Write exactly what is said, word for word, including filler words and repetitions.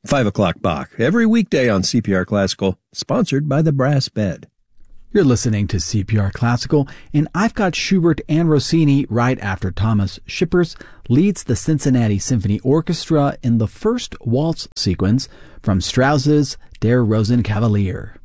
five o'clock Bach, every weekday on C P R Classical, sponsored by the Brass Bed. You're listening to C P R Classical, and I've got Schubert and Rossini right after Thomas Schippers leads the Cincinnati Symphony Orchestra in the first waltz sequence from Strauss's Der Rosenkavalier.